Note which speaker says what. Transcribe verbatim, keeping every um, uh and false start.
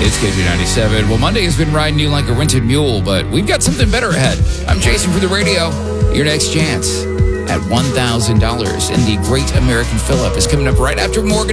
Speaker 1: It's K G ninety-seven. Well, Monday has been riding you like a rented mule, but we've got something better ahead. I'm Jason for the radio. Your next chance at one thousand dollars in the Great American Fill-Up is coming up right after Morgan